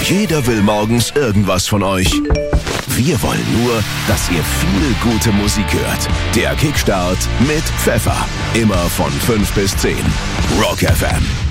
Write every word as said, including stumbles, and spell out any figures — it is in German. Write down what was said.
Jeder will morgens irgendwas von euch. Wir wollen nur, dass ihr viel gute Musik hört. Der Kickstart mit Pfeffer. Immer von fünf bis zehn. Rock F M.